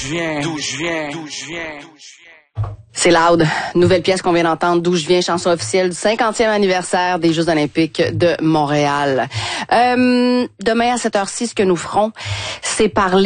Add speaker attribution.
Speaker 1: C'est Loud. Nouvelle pièce qu'on vient d'entendre, D'où je viens, chanson officielle du 50e anniversaire des Jeux olympiques de Montréal. Demain à cette heure-ci, ce que nous ferons, c'est parler